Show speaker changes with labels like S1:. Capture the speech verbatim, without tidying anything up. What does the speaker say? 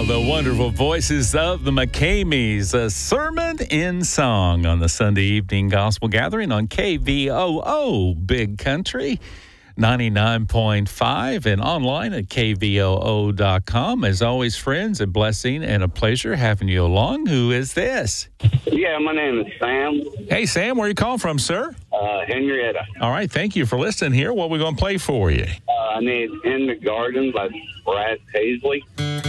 S1: the wonderful voices of the McCameys, a sermon in song on the Sunday evening gospel gathering on K V O O Big Country ninety-nine point five and online at K V O O dot com. As always, friends, a blessing and a pleasure having you along. Who is this?
S2: Yeah, my name is Sam.
S1: Hey, Sam, where are you calling from, sir?
S2: Uh, Henrietta.
S1: All right, thank you for listening here. What are we going to play for you?
S2: Uh, I need In the Garden by Brad Paisley.